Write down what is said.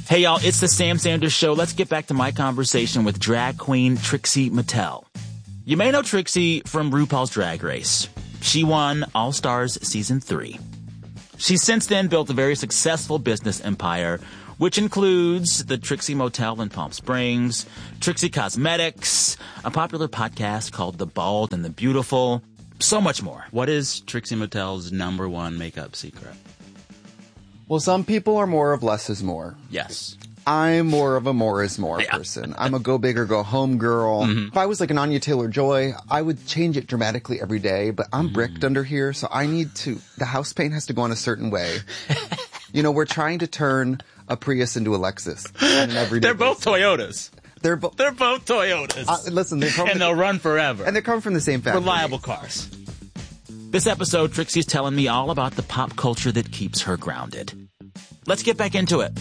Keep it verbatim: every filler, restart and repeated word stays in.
Hey, y'all, it's the Sam Sanders Show. Let's get back to my conversation with drag queen Trixie Mattel. You may know Trixie from RuPaul's Drag Race. She won All Stars Season three. She's since then built a very successful business empire, which includes the Trixie Motel in Palm Springs, Trixie Cosmetics, a popular podcast called The Bald and the Beautiful, so much more. What is Trixie Mattel's number one makeup secret? Well, some people are more of less is more. Yes. I'm more of a more is more Yeah. person. I'm a go big or go home girl. Mm-hmm. If I was like an Anya Taylor-Joy, I would change it dramatically every day, but I'm mm-hmm. bricked under here, so I need to, the house paint has to go in a certain way. You know, we're trying to turn a Prius into a Lexus. On an everyday They're both basis. Toyotas. They're, bo- They're both Toyotas. Uh, listen, they're from and the, they'll run forever. And they come from the same factory. Reliable cars. This episode, Trixie's telling me all about the pop culture that keeps her grounded. Let's get back into it.